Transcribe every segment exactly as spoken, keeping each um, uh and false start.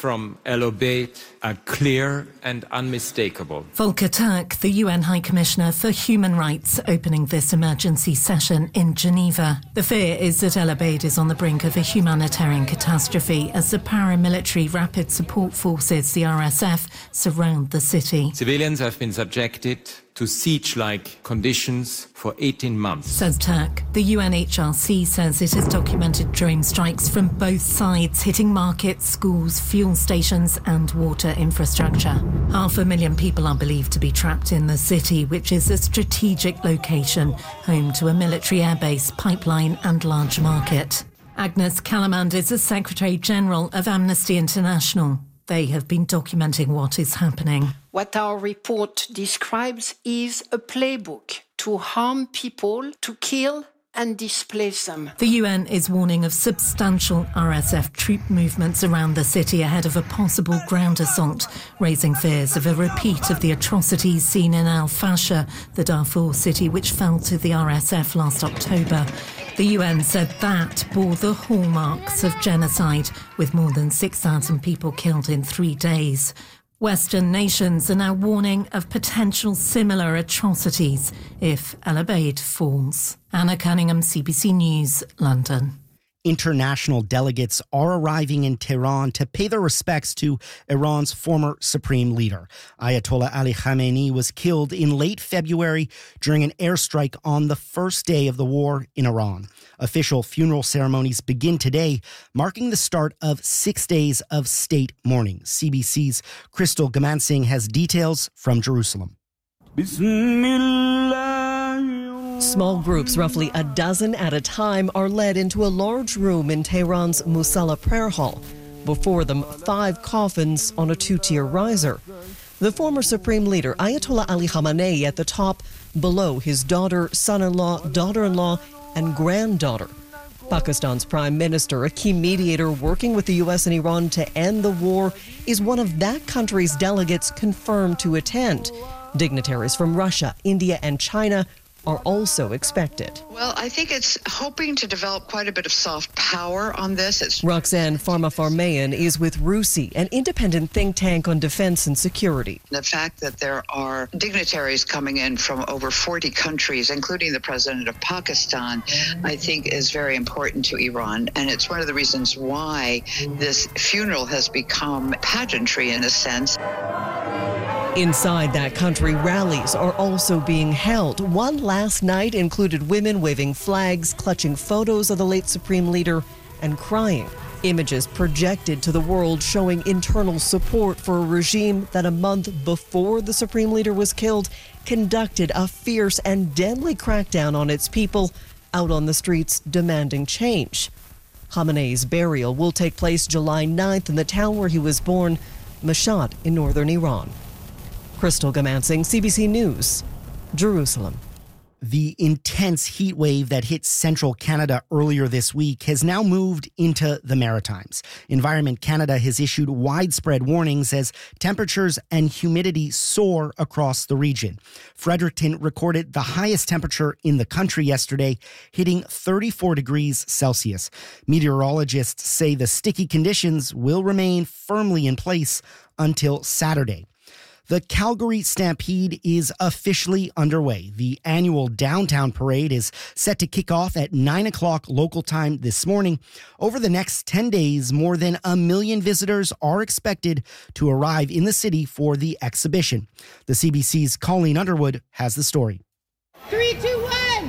from El Obeid are clear and unmistakable. Volker Turk, the U N High Commissioner for Human Rights, opening this emergency session in Geneva. The fear is that El Obeid is on the brink of a humanitarian catastrophe as the paramilitary Rapid Support Forces, the R S F, surround the city. Civilians have been subjected to siege-like conditions for eighteen months. Says Turk. The U N H R C says it has documented drone strikes from both sides, hitting markets, schools, fuel stations and water infrastructure. Half a million people are believed to be trapped in the city, which is a strategic location, home to a military airbase, pipeline and large market. Agnes Callamand is the Secretary-General of Amnesty International. They have been documenting what is happening. What our report describes is a playbook to harm people, to kill and displace them. The U N is warning of substantial R S F troop movements around the city ahead of a possible ground assault, raising fears of a repeat of the atrocities seen in Al Fasher, the Darfur city which fell to the R S F last October. The U N said that bore the hallmarks of genocide, with more than six thousand people killed in three days. Western nations are now warning of potential similar atrocities if El Obeid falls. Anna Cunningham, C B C News, London. International delegates are arriving in Tehran to pay their respects to Iran's former supreme leader. Ayatollah Ali Khamenei was killed in late February during an airstrike on the first day of the war in Iran. Official funeral ceremonies begin today, marking the start of six days of state mourning. C B C's Crystal Gamansingh has details from Jerusalem. Small groups, roughly a dozen at a time, are led into a large room in Tehran's Musalla prayer hall. Before them, five coffins on a two-tier riser. The former supreme leader, Ayatollah Ali Khamenei, at the top, below his daughter, son-in-law, daughter-in-law, and granddaughter. Pakistan's prime minister, a key mediator working with the U S and Iran to end the war, is one of that country's delegates confirmed to attend. Dignitaries from Russia, India, and China are also expected. Well, I think it's hoping to develop quite a bit of soft power on this. It's Roxanne Farmafarmayan is with RUSI, an independent think tank on defense and security. The fact that there are dignitaries coming in from over forty countries, including the president of Pakistan, I think is very important to Iran. And it's one of the reasons why this funeral has become pageantry in a sense. Inside that country, rallies are also being held. One last night included women waving flags, clutching photos of the late supreme leader, and crying. Images projected to the world showing internal support for a regime that a month before the supreme leader was killed conducted a fierce and deadly crackdown on its people out on the streets demanding change. Khamenei's burial will take place July ninth in the town where he was born, Mashhad in northern Iran. Crystal Gamansingh, C B C News, Jerusalem. The intense heat wave that hit central Canada earlier this week has now moved into the Maritimes. Environment Canada has issued widespread warnings as temperatures and humidity soar across the region. Fredericton recorded the highest temperature in the country yesterday, hitting thirty-four degrees Celsius. Meteorologists say the sticky conditions will remain firmly in place until Saturday. The Calgary Stampede is officially underway. The annual downtown parade is set to kick off at nine o'clock local time this morning. Over the next ten days, more than a million visitors are expected to arrive in the city for the exhibition. The C B C's Colleen Underwood has the story. Three, two, one,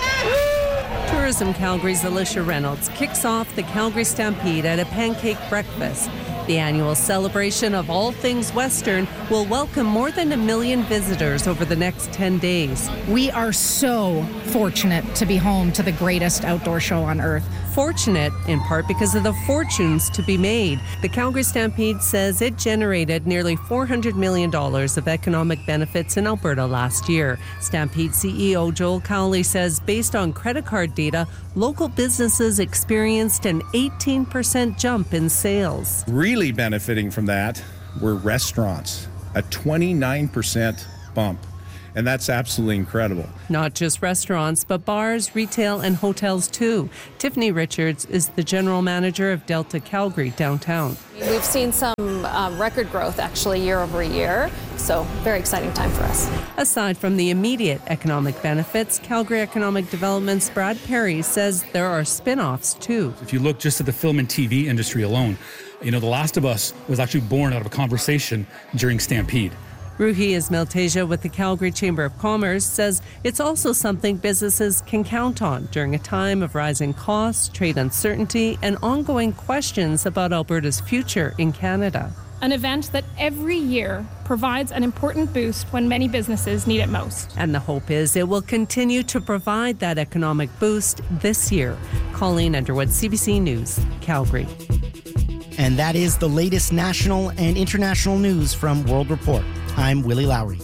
yes! Tourism Calgary's Alicia Reynolds kicks off the Calgary Stampede at a pancake breakfast. The annual celebration of all things Western will welcome more than a million visitors over the next ten days. We are so fortunate to be home to the greatest outdoor show on earth. Fortunate, in part because of the fortunes to be made. The Calgary Stampede says it generated nearly four hundred million dollars of economic benefits in Alberta last year. Stampede C E O Joel Cowley says based on credit card data, local businesses experienced an eighteen percent jump in sales. Really benefiting from that were restaurants, a twenty-nine percent bump. And that's absolutely incredible. Not just restaurants, but bars, retail, and hotels too. Tiffany Richards is the general manager of Delta Calgary downtown. We've seen some um, record growth actually year over year, so very exciting time for us. Aside from the immediate economic benefits, Calgary Economic Development's Brad Perry says there are spin-offs too. If you look just at the film and T V industry alone, you know, The Last of Us was actually born out of a conversation during Stampede. Ruhi Ismail-Teja with the Calgary Chamber of Commerce says it's also something businesses can count on during a time of rising costs, trade uncertainty, and ongoing questions about Alberta's future in Canada. An event that every year provides an important boost when many businesses need it most. And the hope is it will continue to provide that economic boost this year. Colleen Underwood, C B C News, Calgary. And that is the latest national and international news from World Report. I'm Willie Lowry.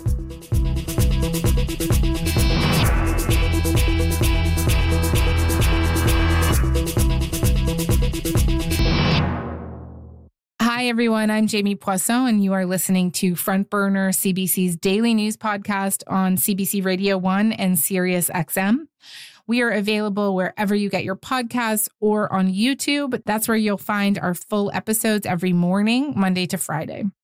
Hi, everyone. I'm Jamie Poisson, and you are listening to Front Burner, C B C's daily news podcast on C B C Radio one and Sirius X M. We are available wherever you get your podcasts or on YouTube. That's where you'll find our full episodes every morning, Monday to Friday.